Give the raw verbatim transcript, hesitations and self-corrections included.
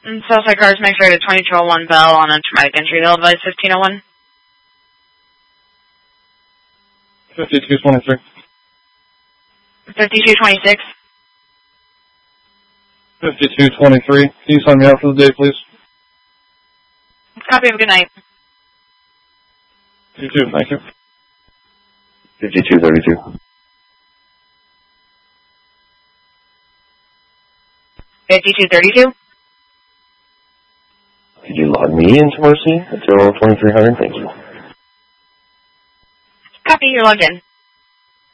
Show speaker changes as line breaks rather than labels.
And Southside Cars makes right at twenty-two oh one Bell on a traumatic injury. They'll advise fifteen oh one.
fifty-two twenty-three.
fifty-two twenty-six.
fifty-two twenty-three. Can you sign me out for the day, please?
Copy. Have a good night.
You too. Thank you.
fifty-two thirty-two.
fifty-two thirty-two.
Could you log me into Mercy until twenty-three hundred? Thank you.
Copy. You're logged in.